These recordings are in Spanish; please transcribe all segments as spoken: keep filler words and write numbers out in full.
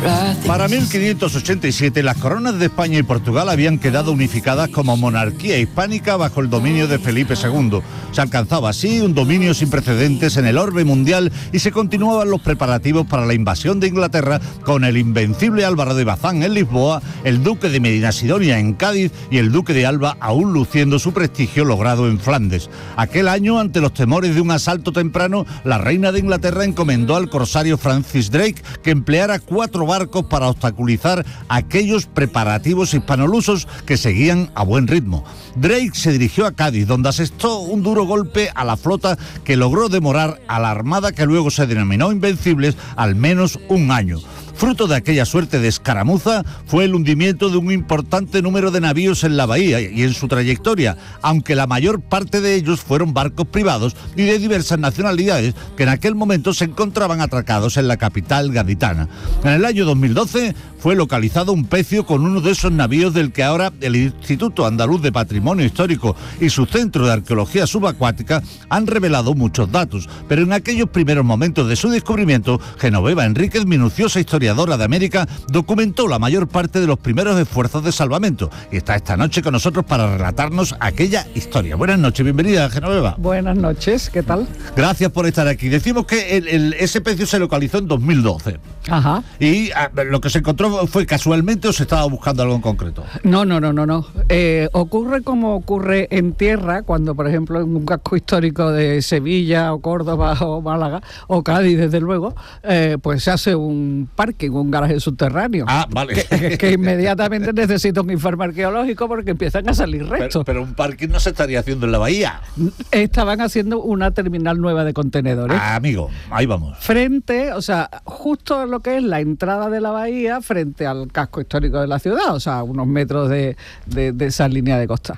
Para mil quinientos ochenta y siete, las coronas de España y Portugal habían quedado unificadas como monarquía hispánica bajo el dominio de Felipe segundo. Se alcanzaba así un dominio sin precedentes en el orbe mundial y se continuaban los preparativos para la invasión de Inglaterra con el invencible Álvaro de Bazán en Lisboa, el duque de Medina Sidonia en Cádiz y el duque de Alba aún luciendo su prestigio logrado en Flandes. Aquel año, ante los temores de un asalto temprano, la reina de Inglaterra encomendó al corsario Francis Drake que empleara cuatro barcos para obstaculizar aquellos preparativos hispanolusos que seguían a buen ritmo. Drake se dirigió a Cádiz, donde asestó un duro golpe a la flota que logró demorar a la armada que luego se denominó Invencibles al menos un año. Fruto de aquella suerte de escaramuza fue el hundimiento de un importante número de navíos en la bahía y en su trayectoria, aunque la mayor parte de ellos fueron barcos privados y de diversas nacionalidades que en aquel momento se encontraban atracados en la capital gaditana. En el año dos mil doce fue localizado un pecio con uno de esos navíos del que ahora el Instituto Andaluz de Patrimonio Histórico y su Centro de Arqueología Subacuática han revelado muchos datos, pero en aquellos primeros momentos de su descubrimiento, Genoveva Enríquez, minuciosa historiadora de América, documentó la mayor parte de los primeros esfuerzos de salvamento y está esta noche con nosotros para relatarnos aquella historia. Buenas noches, bienvenida, Genoveva. Buenas noches, ¿qué tal? Gracias por estar aquí. Decimos que el, el, ese pecio se localizó en dos mil doce. Ajá. ¿Y a, lo que se encontró fue casualmente o se estaba buscando algo en concreto? No, no, no, no, no. Eh, ocurre como ocurre en tierra, cuando por ejemplo en un casco histórico de Sevilla o Córdoba o Málaga o Cádiz, desde luego, eh, pues se hace un parque, un garaje subterráneo. Ah, vale. Que, que inmediatamente necesita un informe arqueológico porque empiezan a salir restos. Pero, pero un parque no se estaría haciendo en la bahía. Estaban haciendo una terminal nueva de contenedores. Ah, amigo, ahí vamos. Frente, o sea, justo lo que es la entrada de la bahía frente al casco histórico de la ciudad, o sea, unos metros de, de, de esa línea de costa.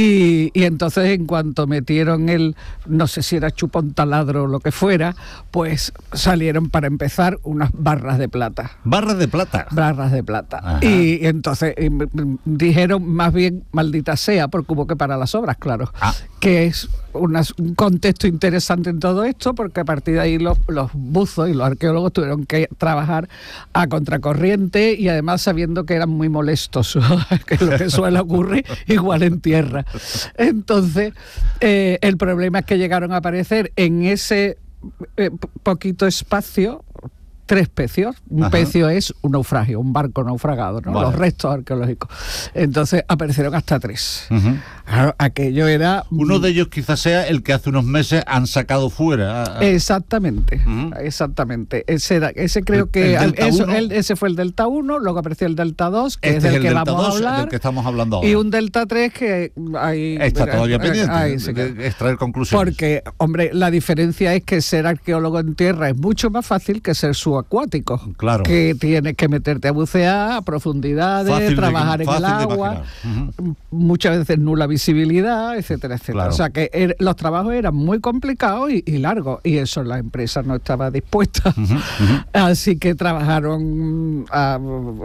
Y, y entonces en cuanto metieron el, no sé si era chupón taladro o lo que fuera, pues salieron para empezar unas barras de plata. ¿Barras de plata? Barras de plata. Ajá. Y, y entonces y, dijeron más bien maldita sea, porque hubo que parar las obras, claro. Ah. Que es una, un contexto interesante en todo esto, porque a partir de ahí los, los buzos y los arqueólogos tuvieron que trabajar a contracorriente y además sabiendo que eran muy molestos, que es lo que suele ocurrir igual en tierra. Entonces, eh, el problema es que llegaron a aparecer en ese eh, poquito espacio tres pecios. Un Ajá. pecio es un naufragio, un barco naufragado, ¿no? Vale. Los restos arqueológicos. Entonces aparecieron hasta tres. Uh-huh. Claro, aquello era... Uno de ellos quizás sea el que hace unos meses han sacado fuera. Exactamente, uh-huh. exactamente. Ese, era, ese creo el, que... El eso, el, ese fue el Delta uno, luego apareció el Delta dos, que este es del es el que Delta vamos dos, a hablar. del que estamos hablando ahora. Y un Delta tres que hay... Está mira, todavía pendiente ahí, de, de, de extraer conclusiones. Porque, hombre, la diferencia es que ser arqueólogo en tierra es mucho más fácil que ser subacuático. Claro. Que tienes que meterte a bucear a profundidades, fácil trabajar de, en el agua, uh-huh. muchas veces nula visibilidad, etcétera, etcétera. Claro. O sea que er, los trabajos eran muy complicados y, y largos, y eso la empresa no estaba dispuesta. Uh-huh, uh-huh. Así que trabajaron a,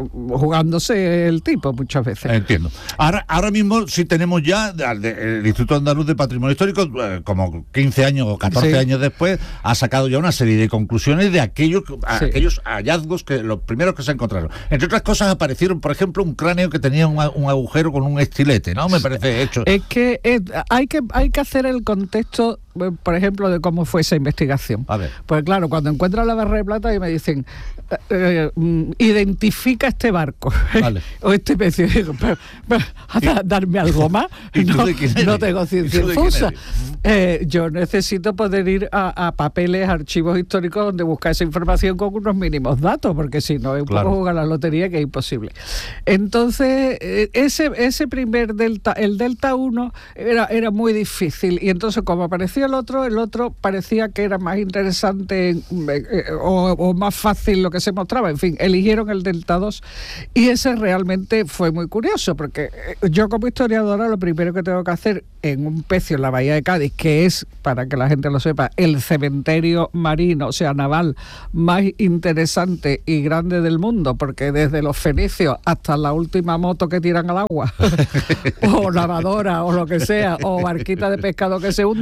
jugándose el tipo muchas veces. Entiendo. Ahora, ahora mismo sí tenemos ya el Instituto Andaluz de Patrimonio Histórico, como quince años o catorce sí. años después, ha sacado ya una serie de conclusiones de aquellos, sí. aquellos hallazgos que los primeros que se encontraron. Entre otras cosas aparecieron, por ejemplo, un cráneo que tenía un, un agujero con un estilete, ¿no? Me parece hecho. Es que es, hay que hay que hacer el contexto, por ejemplo, de cómo fue esa investigación. A ver. Pues claro, cuando encuentran la barra de plata y me dicen, eh, eh, identifica este barco, vale. o este pecio, digo, pero, pero, darme algo más. ¿Y no, tú de quién eres? no tengo ciencia infusa. Eh, yo necesito poder ir a, a papeles, archivos históricos donde buscar esa información con unos mínimos datos, porque si no es un claro. poco jugar la lotería, que es imposible. Entonces, eh, ese ese primer Delta, el Delta uno, era, era muy difícil, y entonces como apareció el otro, el otro parecía que era más interesante eh, eh, o, o más fácil lo que se mostraba. En fin, eligieron el Delta dos, y ese realmente fue muy curioso, porque yo como historiadora lo primero que tengo que hacer en un pecio en la bahía de Cádiz, que es, para que la gente lo sepa, el cementerio marino, o sea, naval, más interesante y grande del mundo, porque desde los fenicios hasta la última moto que tiran al agua, o lavadora, o lo que sea, o barquita de pescado que se hunde,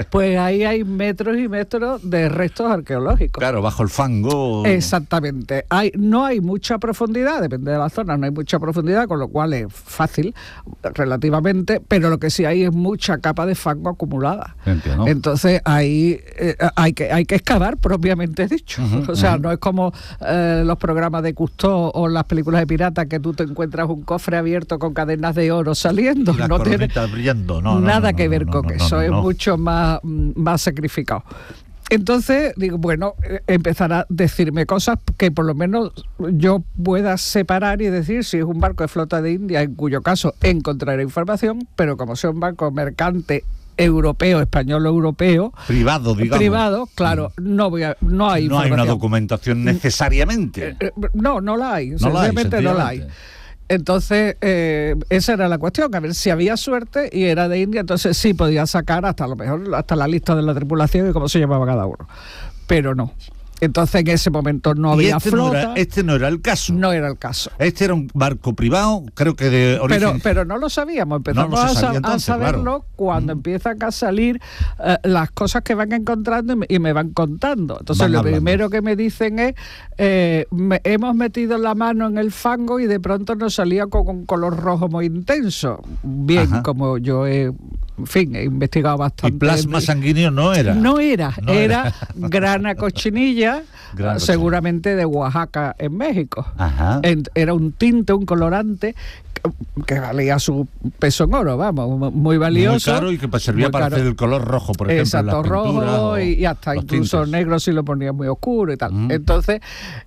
Pues ahí hay metros y metros de restos arqueológicos. Claro, bajo el fango. Exactamente. Hay, no hay mucha profundidad, depende de la zona, no hay mucha profundidad, con lo cual es fácil relativamente, pero lo que sí hay es mucha capa de fango acumulada. Entiendo. Entonces ahí eh, hay que hay que excavar propiamente dicho. Uh-huh, o sea, uh-huh. no es como eh, los programas de Cousteau o las películas de piratas que tú te encuentras un cofre abierto con cadenas de oro saliendo. Y no tiene brillando. No, nada no, no, que no, ver no, con no, no, eso, no, es no. mucho más, más sacrificado. Entonces, digo, bueno, eh, empezar a decirme cosas que por lo menos yo pueda separar y decir si es un barco de flota de India, en cuyo caso encontraré información, pero como sea un barco mercante europeo, español o europeo, privado, digamos. Privado, claro, no voy a, no hay No hay una documentación necesariamente. Eh, eh, no, no la hay, no la hay, sencillamente no la hay. Entonces, eh, esa era la cuestión, a ver si había suerte y era de India, entonces sí podía sacar hasta a lo mejor hasta la lista de la tripulación y cómo se llamaba cada uno. Pero no. Entonces en ese momento no había este flota. No era, este no era el caso. No era el caso. Este era un barco privado, creo que de origen... Pero, pero no lo sabíamos, empezamos no, no a, entonces, a saberlo claro. cuando mm. empiezan a salir uh, las cosas que van encontrando y me, y me van contando. Entonces van lo hablando. Primero que me dicen es, eh, me, hemos metido la mano en el fango y de pronto nos salía con un color rojo muy intenso. Bien, Ajá. como yo he... En fin, he investigado bastante. ¿Y plasma sanguíneo no era? No era, no era, era grana cochinilla, grana seguramente cochinilla. De Oaxaca, en México. Ajá. En, era un tinte, un colorante que, que valía su peso en oro, vamos, muy valioso. Muy caro y que servía para caro. Hacer el color rojo, por ejemplo. Exacto, en las rojo o, y, y hasta incluso tintes. Negro si lo ponía muy oscuro y tal. Mm. Entonces,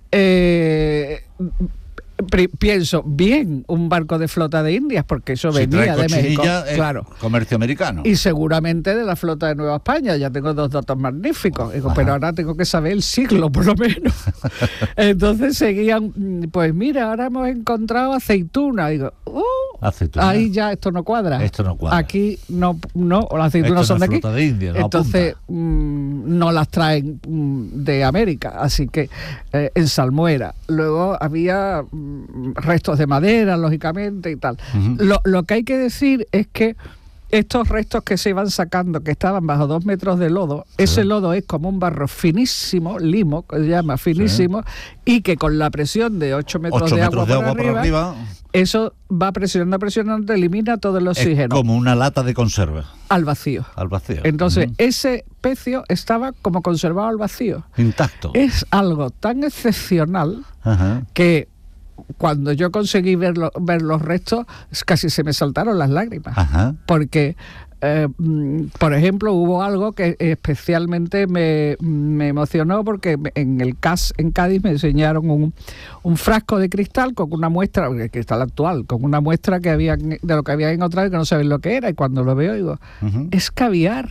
eh... pienso, bien, un barco de flota de Indias, porque eso si venía de México, claro. Comercio americano. Y seguramente de la flota de Nueva España, ya tengo dos datos magníficos, digo, pero ahora tengo que saber el siglo, por lo menos. Entonces seguían, pues mira, ahora hemos encontrado aceituna, digo, uh, aceituna. Ahí ya esto no cuadra. Esto no cuadra. Aquí no, no las aceitunas esto son no de aquí. De India, no entonces mmm, no las traen mmm, de América, así que eh, en salmuera. Luego había restos de madera, lógicamente, y tal. Uh-huh. Lo, lo que hay que decir es que estos restos que se iban sacando, que estaban bajo dos metros de lodo, sí. ese lodo es como un barro finísimo, limo, que se llama finísimo, sí. y que con la presión de ocho metros, ocho de, metros agua de por agua arriba, por arriba, eso va presionando, presionando, elimina todo el oxígeno. Es como una lata de conserva. Al vacío. Al vacío. Entonces, uh-huh. ese pecio estaba como conservado al vacío. Intacto. Es algo tan excepcional uh-huh. que cuando yo conseguí ver, lo, ver los restos, casi se me saltaron las lágrimas. Ajá. Porque, eh, por ejemplo, hubo algo que especialmente me, me emocionó, porque en el C A S en Cádiz me enseñaron un, un frasco de cristal con una muestra, el cristal actual, con una muestra que habían, de lo que habían encontrado y que no saben lo que era, y cuando lo veo digo, uh-huh. es caviar.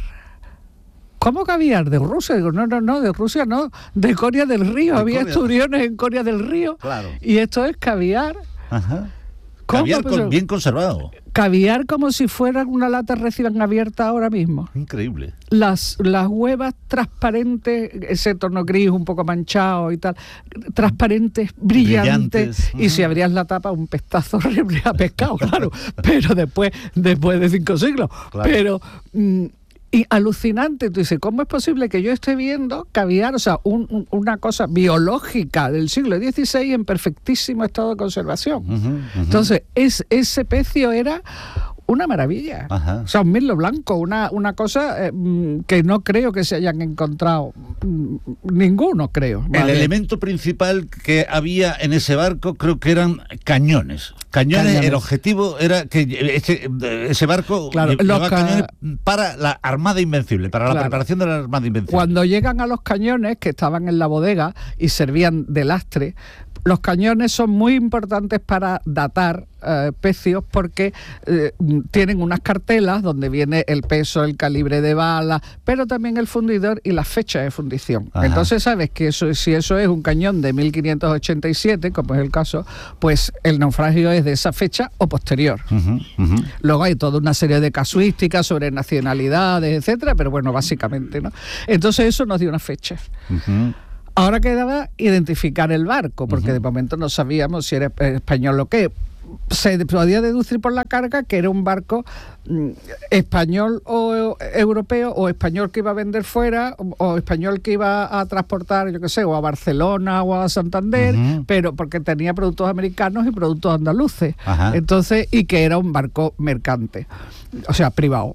¿Cómo caviar? ¿De Rusia? Digo, no, no, no, de Rusia no, de Coria del Río. De Había Coria. Esturiones en Coria del Río. Claro. Y esto es caviar. Ajá. Caviar con, bien conservado. Caviar como si fuera una lata recién abierta ahora mismo. Increíble. Las, las huevas transparentes, ese tono gris un poco manchado y tal, transparentes, brillantes. brillantes. Y uh-huh. si abrías la tapa, un pestazo horrible a pescado, claro. Pero después, después de cinco siglos. Claro. Pero... Mm, y alucinante, tú dices, ¿cómo es posible que yo esté viendo caviar, o sea, un, un, una cosa biológica del siglo dieciséis en perfectísimo estado de conservación? Uh-huh, uh-huh. Entonces, es, ese pecio era una maravilla. Ajá. O sea, un mirlo blanco, una, una cosa eh, que no creo que se hayan encontrado ninguno, creo. ¿Vale? El elemento principal que había en ese barco creo que eran cañones. Cañones, cañones. El objetivo era que ese, ese barco claro, llevaba ca... cañones para la Armada Invencible, para claro. la preparación de la Armada Invencible. Cuando llegan a los cañones que estaban en la bodega y servían de lastre, los cañones son muy importantes para datar eh, pecios porque eh, tienen unas cartelas donde viene el peso, el calibre de bala, pero también el fundidor y la fecha de fundición. Ajá. Entonces sabes que eso, si eso es un cañón de mil quinientos ochenta y siete, como es el caso, pues el naufragio es de esa fecha o posterior. Uh-huh, uh-huh. Luego hay toda una serie de casuísticas sobre nacionalidades, etcétera, pero bueno, básicamente, ¿no? Entonces eso nos dio una fecha. Uh-huh. Ahora quedaba identificar el barco, porque uh-huh. de momento no sabíamos si era español o qué. se podía deducir por la carga que era un barco mm, español o europeo, o español que iba a vender fuera, o, o español que iba a transportar, yo qué sé, o a Barcelona o a Santander, uh-huh. pero porque tenía productos americanos y productos andaluces. Ajá. Entonces, y que era un barco mercante, o sea, privado.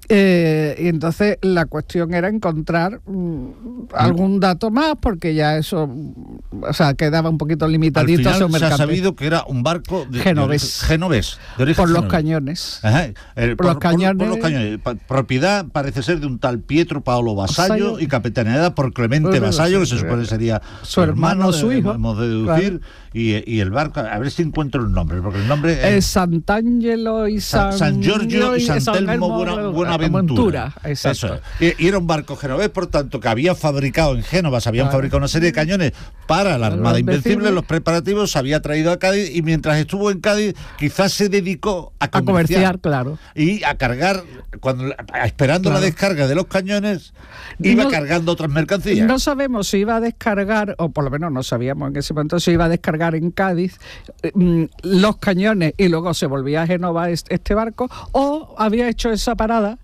Eh, y entonces la cuestión era encontrar mmm, algún dato más, porque ya eso, o sea, quedaba un poquito limitadito. Al final se ha sabido que era un barco de, genovés, de, genovés de origen por genovés. Los cañones. Ajá. El, por, por, los cañones. Por, por los cañones. Propiedad parece ser de un tal Pietro Paolo Vasallo, Vasallo. y capitaneada por Clemente Vasallo, que se supone sería su hermano, su hijo. Hemos de deducir. Claro. Y, y el barco, a ver si encuentro el nombre, porque el nombre es... es Sant'Angelo y San, San Giorgio y Sant'Elmo Buena, Buenaventura. Exacto. Eso es. Y, y era un barco genovés, por tanto, que había fabricado en Génova, se habían claro. fabricado una serie de cañones para la Armada Invencible, los preparativos se había traído a Cádiz, y mientras estuvo en Cádiz, quizás se dedicó a comerciar, a comerciar claro. y a cargar, cuando esperando claro. la descarga de los cañones, iba no, cargando otras mercancías. No sabemos si iba a descargar, o por lo menos no sabíamos en ese momento si iba a descargar en Cádiz eh, los cañones y luego se volvía a Génova este barco, o había hecho esa parada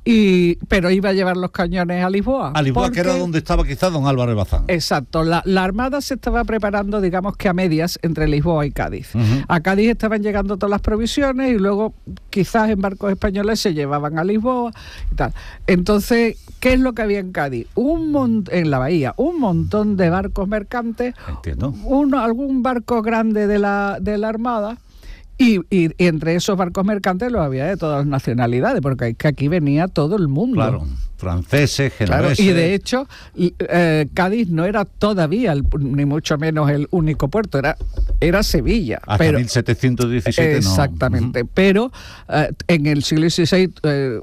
y pero iba a llevar los cañones a Lisboa. A Lisboa, porque, que era donde estaba quizás don Álvaro Bazán. Exacto. La, la Armada se estaba preparando, digamos que a medias, entre Lisboa y Cádiz. Uh-huh. A Cádiz estaban llegando todas las provisiones y luego quizás en barcos españoles se llevaban a Lisboa y tal. Entonces, ¿qué es lo que había en Cádiz? Un mon- en la bahía, un montón de barcos mercantes. Entiendo. Uno, algún barco grande de la, de la Armada. Y, y, y entre esos barcos mercantes los había de todas las nacionalidades, porque es que aquí venía todo el mundo. Claro, franceses, genoveses. Claro, y de hecho, eh, Cádiz no era todavía, el, ni mucho menos el único puerto, era, era Sevilla. Hasta pero, mil setecientos diecisiete exactamente, no. pero eh, en el siglo dieciséis eh,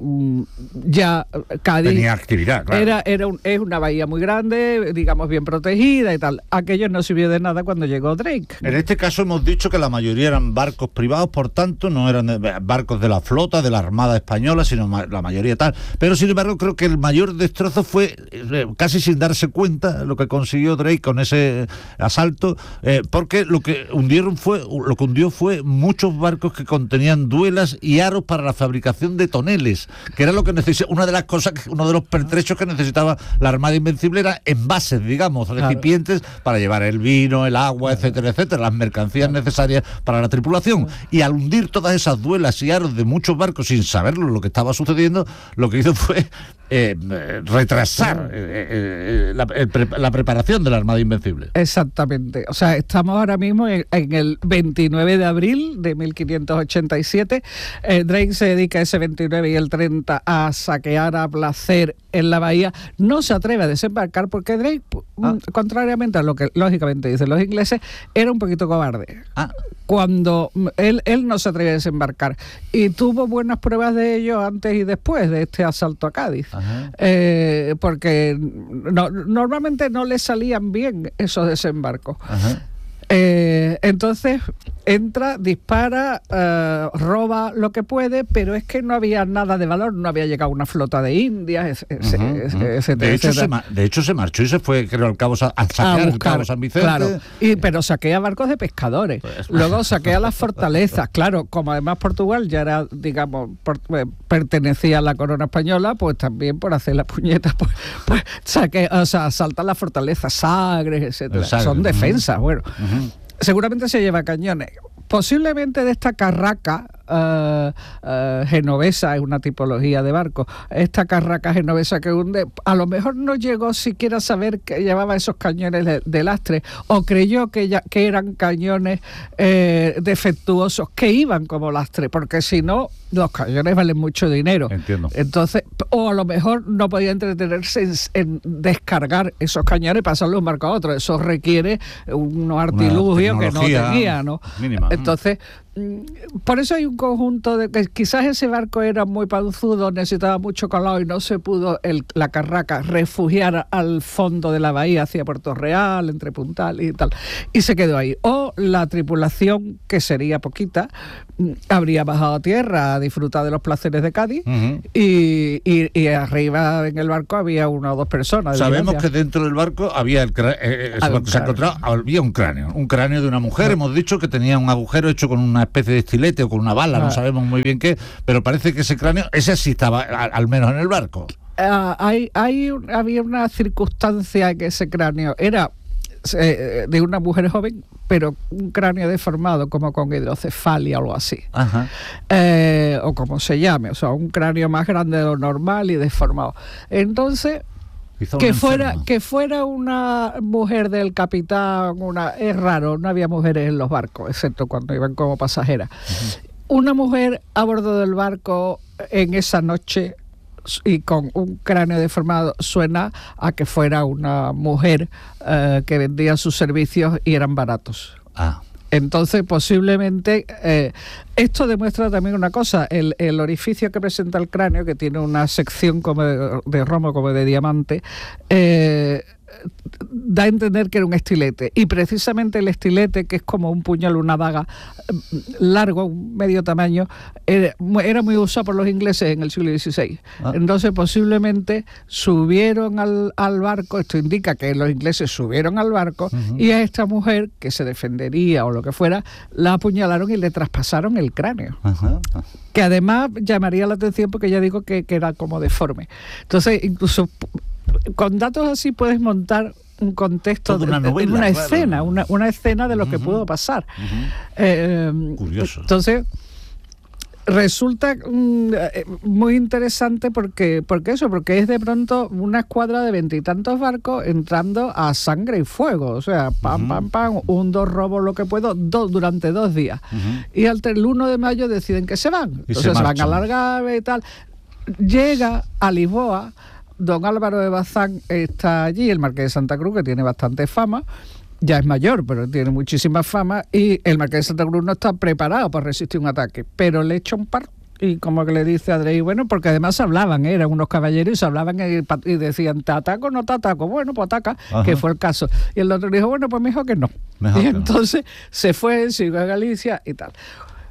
ya Cádiz tenía actividad, claro. Era, era un, es una bahía muy grande, digamos bien protegida y tal. Aquello no sirvió de nada cuando llegó Drake. En este caso hemos dicho que la mayoría eran barcos privados, por tanto no eran barcos de la flota, de la Armada Española, sino la mayoría tal. Pero sin embargo creo que el mayor destrozo fue, eh, casi sin darse cuenta, lo que consiguió Drake con ese asalto, eh, porque lo que hundieron fue, lo que hundió fue muchos barcos que contenían duelas y aros para la fabricación de toneles, que era lo que necesitaba, una de las cosas, uno de los pertrechos que necesitaba la Armada Invencible era envases, digamos, recipientes claro. para llevar el vino, el agua, etcétera, etcétera, las mercancías necesarias para la tripulación. Y al hundir todas esas duelas y aros de muchos barcos sin saberlo lo que estaba sucediendo, lo que hizo fue eh, retrasar eh, eh, la, el, la preparación de la Armada Invencible. Exactamente. O sea, estamos ahora mismo en, en el veintinueve de abril de mil quinientos ochenta y siete. Eh, Drake se dedica ese veintinueve y el treinta a saquear a placer en la bahía. No se atreve a desembarcar porque Drake, ah. contrariamente a lo que lógicamente dicen los ingleses, era un poquito cobarde. Ah. Cuando él, él no se atreve a desembarcar y tuvo buenas pruebas de ello antes y después de este asalto a Cádiz, eh, porque no, normalmente no le salían bien esos desembarcos. Ajá. Eh, entonces entra, dispara, uh, roba lo que puede, pero es que no había nada de valor, no había llegado una flota de indias, ese, uh-huh, ese, uh-huh. ese, de, hecho, se ma- de hecho se marchó y se fue, creo, al cabo, a saquear el Cabo San Vicente. Claro, y, pero saquea barcos de pescadores, pues, luego saquea las fortalezas, claro, como además Portugal ya era, digamos, por, eh, pertenecía a la corona española, pues también por hacer la puñeta, pues, pues saquea, o sea, asaltan las fortalezas, Sagres, etcétera, Sagres, son defensas, uh-huh. bueno. Uh-huh. Seguramente se lleva cañones. Posiblemente de esta carraca uh, uh, genovesa, es una tipología de barco, esta carraca genovesa que hunde, a lo mejor no llegó siquiera a saber que llevaba esos cañones de, de lastre, o creyó que, ya, que eran cañones eh, defectuosos, que iban como lastre, porque si no, los cañones valen mucho dinero. Entiendo. Entonces, o a lo mejor no podía entretenerse en, en descargar esos cañones y pasarlos de un barco a otro. Eso requiere unos artilugios que no tenía, ¿no? Mínima. Entonces, por eso hay un conjunto de que quizás ese barco era muy panzudo, necesitaba mucho calado y no se pudo el, la carraca refugiar al fondo de la bahía hacia Puerto Real, entre Puntal y tal, y se quedó ahí. O la tripulación, que sería poquita, habría bajado a tierra a disfrutar de los placeres de Cádiz, uh-huh. y, y, y arriba en el barco había una o dos personas. Sabemos que dentro del barco había el cráneo, eh, eh, se encontraba, había un cráneo, un cráneo de una mujer, uh-huh. hemos dicho que tenía un agujero hecho con una especie de estilete o con una bala, uh-huh. no sabemos muy bien qué, pero parece que ese cráneo, ese sí estaba a, al menos en el barco. Uh, hay, hay, había una circunstancia que ese cráneo era eh, de una mujer joven, pero un cráneo deformado, como con hidrocefalia o algo así. Ajá. Eh, o como se llame, o sea, un cráneo más grande de lo normal y deformado. Entonces, que fuera, que fuera una mujer del capitán, una es raro, no había mujeres en los barcos, excepto cuando iban como pasajeras. Uh-huh. Una mujer a bordo del barco en esa noche y con un cráneo deformado suena a que fuera una mujer eh, que vendía sus servicios y eran baratos. Ah. Entonces, posiblemente, eh, esto demuestra también una cosa, el, el orificio que presenta el cráneo, que tiene una sección como de, de romo, como de diamante, eh, da a entender que era un estilete, y precisamente el estilete, que es como un puñal, una daga largo, un medio tamaño, era, era muy usado por los ingleses en el siglo dieciséis. Ah. Entonces posiblemente subieron al, al barco, esto indica que los ingleses subieron al barco, uh-huh. y a esta mujer, que se defendería o lo que fuera, la apuñalaron y le traspasaron el cráneo. Uh-huh. Que además llamaría la atención porque ya digo que, que era como deforme. Entonces, incluso con datos así puedes montar un contexto, de una, novela, una claro. escena, una, una escena de lo uh-huh. que pudo pasar. Uh-huh. Eh, Curioso. Entonces, resulta mm, muy interesante porque, porque eso, porque es de pronto una escuadra de veintitantos barcos entrando a sangre y fuego. O sea, pam, uh-huh. pam, pam, un, dos, robo lo que puedo, dos, durante dos días. Uh-huh. Y al el uno de mayo deciden que se van. Y Entonces se, se van a Algarve y tal. Llega a Lisboa. Don Álvaro de Bazán está allí, el Marqués de Santa Cruz, que tiene bastante fama, ya es mayor, pero tiene muchísima fama, y el Marqués de Santa Cruz no está preparado para resistir un ataque, pero le echa un par, y como que le dice a Drey, bueno, porque además hablaban, ¿eh? Eran unos caballeros y se hablaban y, y decían, ¿te ataco o no te ataco? Bueno, pues ataca, Ajá. que fue el caso. Y el otro dijo, bueno, pues mejor que no. Mejor y que entonces no. se fue, siguió a Galicia y tal.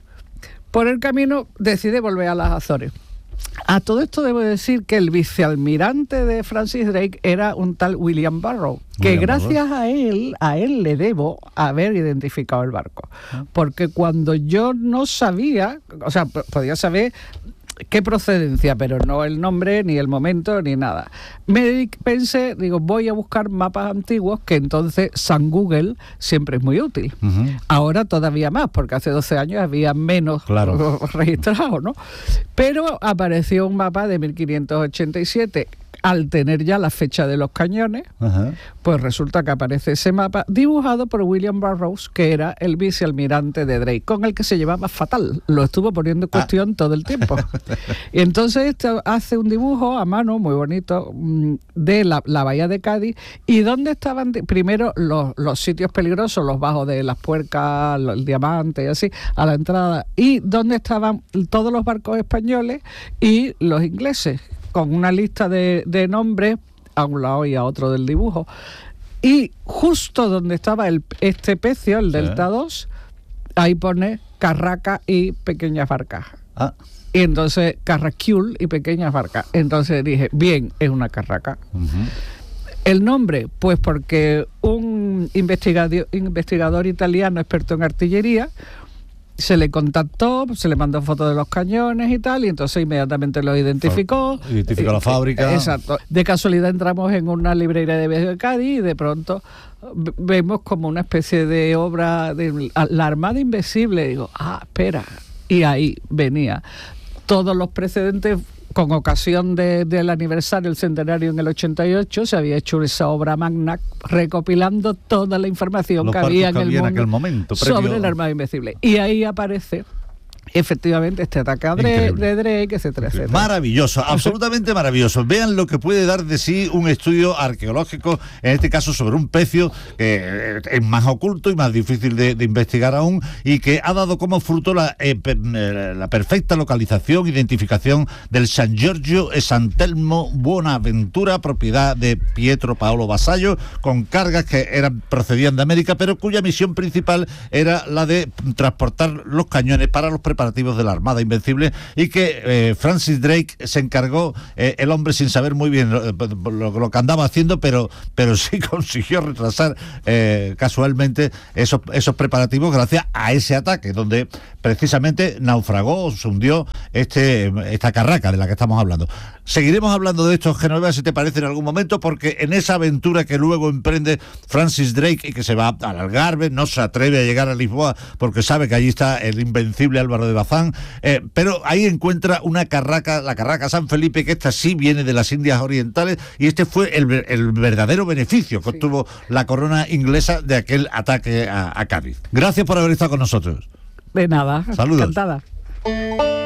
Por el camino decide volver a las Azores. A todo esto debo decir que el vicealmirante de Francis Drake era un tal William Barrow, que William gracias Barrow. a él, a él le debo haber identificado el barco. Porque cuando yo no sabía, o sea, podía saber qué procedencia, pero no el nombre, ni el momento, ni nada. Me pensé, digo, voy a buscar mapas antiguos, que entonces San Google siempre es muy útil. Uh-huh. Ahora todavía más, porque hace doce años había menos claro. registrados, ¿no? Pero apareció un mapa de mil quinientos ochenta y siete. Al tener ya la fecha de los cañones, uh-huh. pues resulta que aparece ese mapa dibujado por William Burroughs, que era el vicealmirante de Drake, con el que se llevaba fatal. Lo estuvo poniendo en cuestión ah. todo el tiempo. Y entonces este hace un dibujo a mano muy bonito de la, la bahía de Cádiz, y dónde estaban de, primero los, los sitios peligrosos, los bajos de las Puercas, el Diamante y así, a la entrada, y dónde estaban todos los barcos españoles y los ingleses, con una lista de, de nombres a un lado y a otro del dibujo. Y justo donde estaba el, este pecio, el Delta sí. dos, ahí pone Carraca y pequeñas barcas. Ah. Y entonces Carraciúl y pequeñas barcas. Entonces dije, bien, es una carraca. Uh-huh. El nombre, pues porque un investigador, investigador italiano experto en artillería se le contactó, se le mandó fotos de los cañones y tal, y entonces inmediatamente lo identificó. Identificó la fábrica. Exacto. De casualidad entramos en una librería de Viejo de Cádiz y de pronto vemos como una especie de obra de la Armada Invencible. Digo, ah, espera. Y ahí venía todos los precedentes. Con ocasión de, del aniversario, el centenario en el ochenta y ocho, se había hecho esa obra magna recopilando toda la información los que había en que el había mundo en aquel momento, sobre la Armada Invencible. Y ahí aparece efectivamente este ataque a Drake, de Drake, etcétera, etcétera. Maravilloso, absolutamente maravilloso. Vean lo que puede dar de sí un estudio arqueológico, en este caso sobre un pecio que es más oculto y más difícil de, de investigar aún, y que ha dado como fruto la, eh, la perfecta localización, identificación del San Giorgio e Sant'Elmo Buonaventura, propiedad de Pietro Paolo Vassallo, con cargas que eran procedían de América, pero cuya misión principal era la de transportar los cañones para los preparativos de la Armada Invencible, y que eh, Francis Drake se encargó, eh, el hombre sin saber muy bien lo, lo, lo que andaba haciendo, pero, pero sí consiguió retrasar eh, casualmente esos, esos preparativos gracias a ese ataque, donde precisamente naufragó, se hundió este, esta carraca de la que estamos hablando. Seguiremos hablando de esto, Genoveva, si te parece, en algún momento, porque en esa aventura que luego emprende Francis Drake y que se va al Algarve, no se atreve a llegar a Lisboa porque sabe que allí está el invencible Álvaro de Bazán, eh, pero ahí encuentra una carraca, la carraca San Felipe, que esta sí viene de las Indias Orientales, y este fue el, el verdadero beneficio que obtuvo sí. la corona inglesa de aquel ataque a, a Cádiz. Gracias por haber estado con nosotros. De nada. Saludos. Encantada.